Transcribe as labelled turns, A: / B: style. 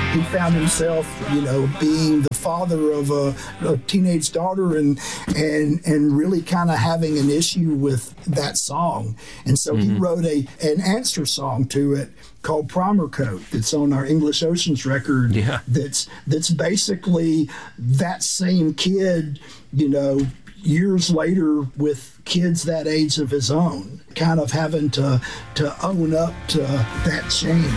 A: he found himself, being the father of a teenage daughter and really kind of having an issue with that song. And so he wrote an answer song to it called Primer Coat. It's on our English Oceans record.
B: Yeah.
A: That's basically that same kid, years later with kids that age of his own, kind of having to own up to that change.